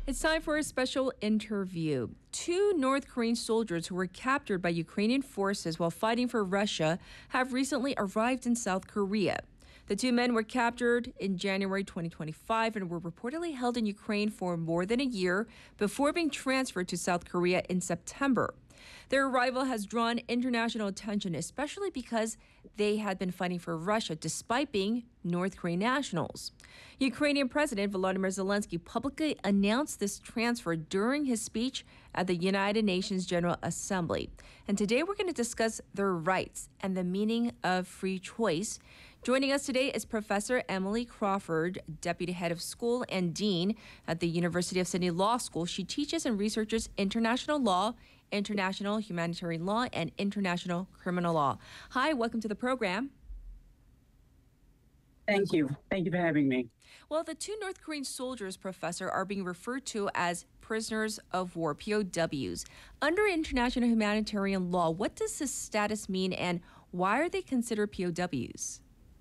It's time for a special interview. Two North Korean soldiers who were captured by Ukrainian forces while fighting for Russia have recently arrived in South Korea. The two men were captured in January 2025 and were reportedly held in Ukraine for more than a year before being transferred to South Korea in September. Their arrival has drawn international attention, especially because they had been fighting for Russia despite being North Korean nationals. Ukrainian President Volodymyr Zelensky publicly announced this transfer during his speech at the United Nations General Assembly. And today we're going to discuss their rights and the meaning of free choice. Joining us today is Professor Emily Crawford, Deputy Head of School and Dean at the University of Sydney Law School. She teaches and researches international law, international humanitarian law, and international criminal law. Hi, welcome to the program. Thank you. Thank you for having me. Well, the two North Korean soldiers, Professor, are being referred to as prisoners of war, POWs. Under international humanitarian law, what does this status mean and why are they considered POWs?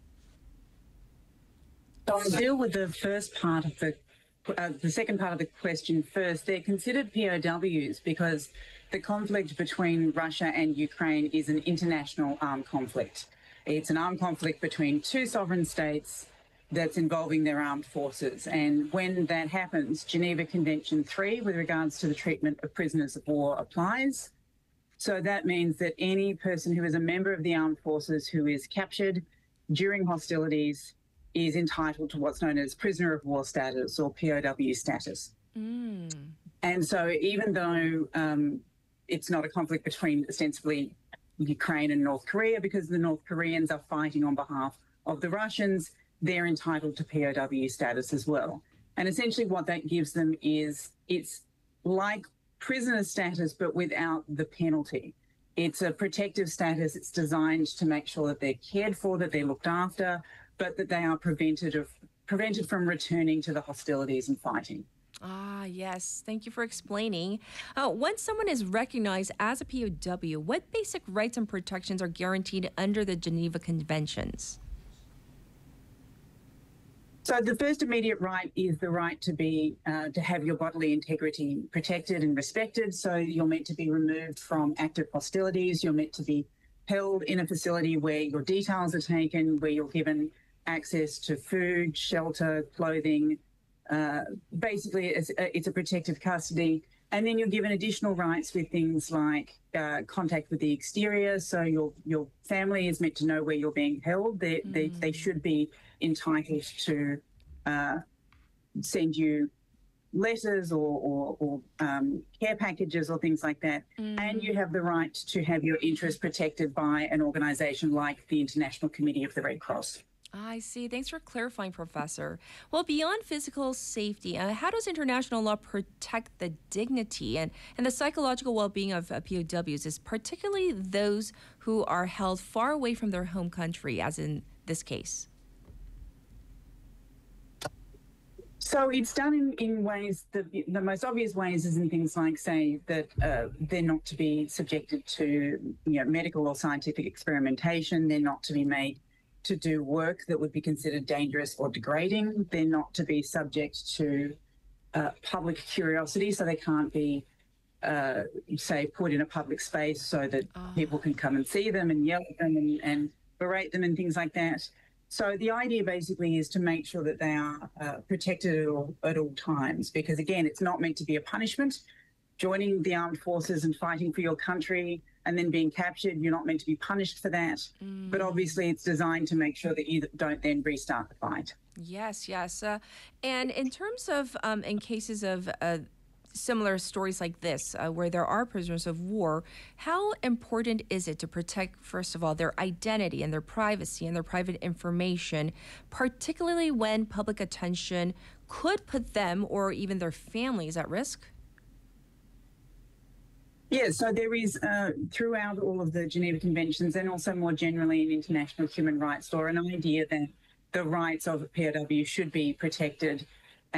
So I'll deal with the first part of the second part of the question first. They're considered POWs because the conflict between Russia and Ukraine is an international armed conflict. It's an armed conflict between two sovereign states that's involving their armed forces. And when that happens, Geneva Convention 3, with regards to the treatment of prisoners of war, applies. So that means that any person who is a member of the armed forces who is captured during hostilities is entitled to what's known as prisoner of war status or POW status. And so even though it's not a conflict between ostensibly Ukraine and North Korea, because the North Koreans are fighting on behalf of the Russians, they're entitled to POW status as well. And essentially what that gives them is it's like prisoner status, but without the penalty. It's a protective status. It's designed to make sure that they're cared for, that they're looked after, but that they are prevented from returning to the hostilities and fighting. Ah, yes. Thank you for explaining. When someone is recognized as a POW, what basic rights and protections are guaranteed under the Geneva Conventions? So the first immediate right is the right to have your bodily integrity protected and respected. So you're meant to be removed from active hostilities. You're meant to be held in a facility where your details are taken, where you're given access to food, shelter, clothing. Basically, it's a protective custody. And then you're given additional rights with things like contact with the exterior. So your family is meant to know where you're being held. They should be entitled to send you letters or care packages or things like that. And you have the right to have your interests protected by an organisation like the International Committee of the Red Cross. I see. Thanks for clarifying, Professor. Well, beyond physical safety, how does international law protect the dignity and the psychological well-being of POWs, is particularly those who are held far away from their home country, as in this case? So it's done in ways, the most obvious ways is in things like, say, that they're not to be subjected to medical or scientific experimentation. They're not to be made to do work that would be considered dangerous or degrading. They're not to be subject to public curiosity, so they can't be, say, put in a public space so that people can come and see them and yell at them and berate them and things like that. So the idea basically is to make sure that they are protected at all times, because, again, it's not meant to be a punishment. Joining the armed forces and fighting for your country and then being captured, you're not meant to be punished for that. But obviously it's designed to make sure that you don't then restart the fight. Yes. And in terms of, in cases of similar stories like this, where there are prisoners of war, how important is it to protect, first of all, their identity and their privacy and their private information, particularly when public attention could put them or even their families at risk? Yeah, so there is, throughout all of the Geneva Conventions and also more generally in international human rights law, an idea that the rights of a POW should be protected